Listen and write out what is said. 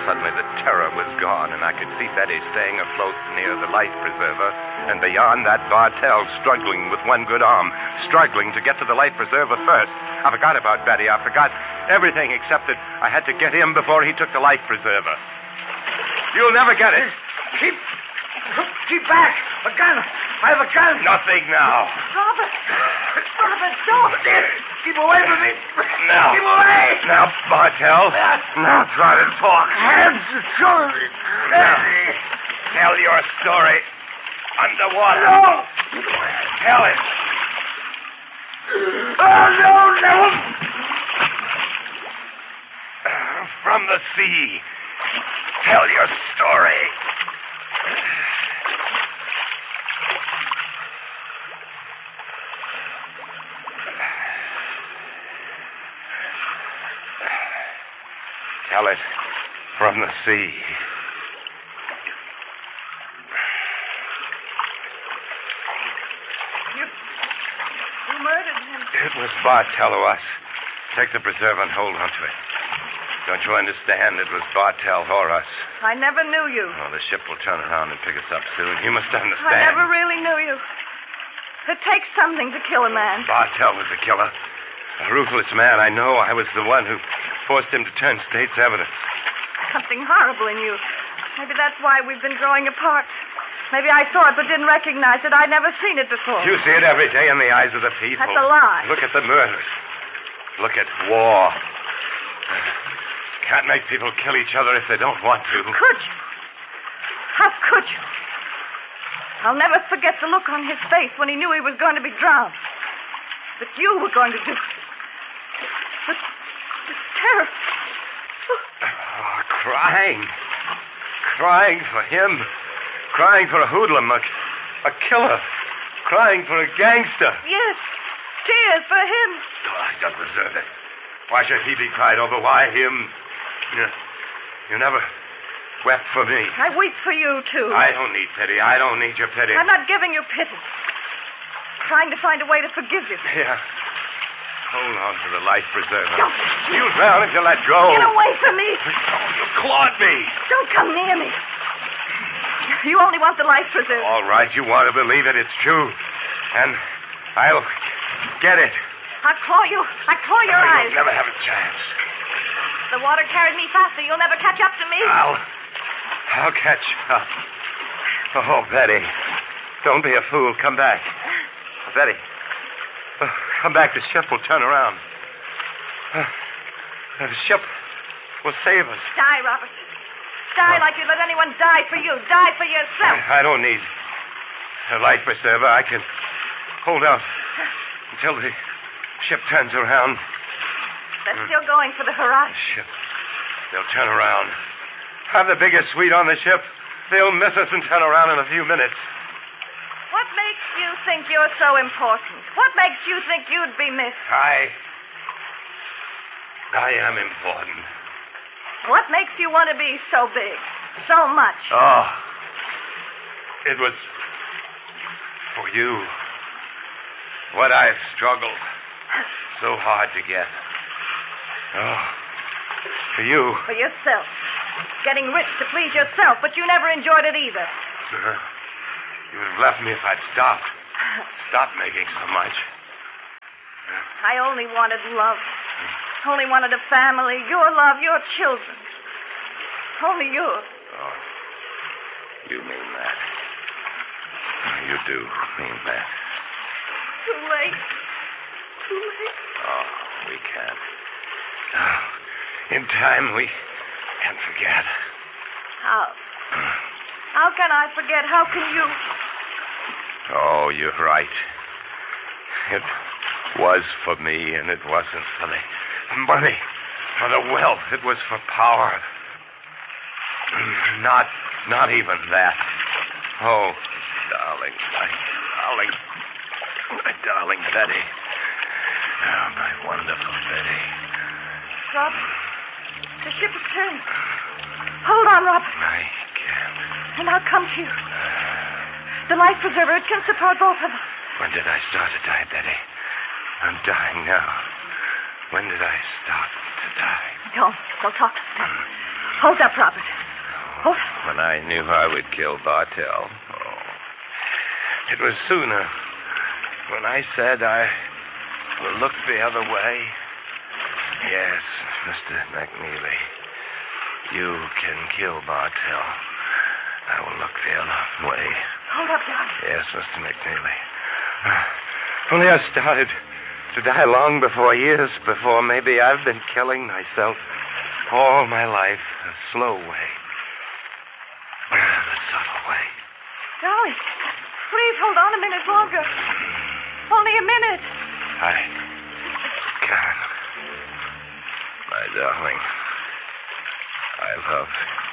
suddenly the terror was gone, and I could see Betty staying afloat near the life preserver, and beyond that, Bartell struggling with one good arm, struggling to get to the life preserver first. I forgot about Betty. I forgot everything except that I had to get him before he took the life preserver. You'll never get it. Keep back! A gun! I have a gun! Nothing now. Robert, don't! Keep away from me! Now. Keep away! Now, Bartell. Now try to talk. Hands, shoulders! Now, tell your story. Underwater. No! Tell it. Oh, no! From the sea. Tell your story. Tell it from the sea. You murdered him. It was Bartell or us. Take the preserve and hold onto it. Don't you understand? It was Bartell or us. I never knew you. Oh, the ship will turn around and pick us up soon. You must understand. I never really knew you. It takes something to kill a man. Bartell was the killer. A ruthless man. I know. I was the one who forced him to turn state's evidence. Something horrible in you. Maybe that's why we've been growing apart. Maybe I saw it but didn't recognize it. I'd never seen it before. You see it every day in the eyes of the people. That's a lie. Look at the murders. Look at war. Can't make people kill each other if they don't want to. Could you? How could you? I'll never forget the look on his face when he knew he was going to be drowned. That you were going to do it. The terror. Oh, crying. Crying for him. Crying for a hoodlum, a killer. Crying for a gangster. Yes. Tears for him. Oh, I don't deserve it. Why should he be cried over? Why him? You never wept for me. I weep for you, too. I don't need pity. I don't need your pity. I'm not giving you pity. Trying to find a way to forgive you. Here. Hold on to the life preserver. Don't. You drown if you let go. Get away from me. Oh, you clawed me. Don't come near me. You only want the life preserver. All right, you want to believe it. It's true. And I'll get it. I'll claw you. I'll claw your eyes. You'll never have a chance. The water carried me faster. You'll never catch up to me. I'll catch up. Oh, Betty. Don't be a fool. Come back. Betty. Come back. The ship will turn around. The ship will save us. Die, Robert. Die like you'd let anyone die for you. Die for yourself. I don't need a life preserver. I can hold out until the ship turns around. They're still going for the Horizon. Ship. They'll turn around. I'm the biggest suite on the ship. They'll miss us and turn around in a few minutes. What makes you think you're so important? What makes you think you'd be missed? I am important. What makes you want to be so big? So much? Oh. It was for you. What I've struggled so hard to get. Oh. For you. For yourself. Getting rich to please yourself, but you never enjoyed it either. You would have left me if I'd stopped. Stopped making so much. I only wanted love. Only wanted a family. Your love, your children. Only yours. Oh. You mean that. You do mean that. Too late. Too late. Oh, we can't. Oh, in time, we can forget. How? How can I forget? How can you? Oh, you're right. It was for me, and it wasn't for the money, for the wealth. It was for power. Not even that. Oh, darling, my darling Betty. Oh, my wonderful Betty. Robert, the ship is turning. Hold on, Robert. I can't. And I'll come to you. The life preserver, it can support both of us. When did I start to die, Betty? I'm dying now. When did I start to die? Don't talk to me. Hold up, Robert. Hold up. When I knew I would kill Bartell. Oh. It was sooner. When I said I will look the other way. Yes, Mr. McNeely. You can kill Bartell. I will look the other way. Hold up, John. Yes, Mr. McNeely. Only I started to die long before, years before. Maybe I've been killing myself all my life. The slow way. The subtle way. Darling, please hold on a minute longer. Only a minute. I can't. My darling, I love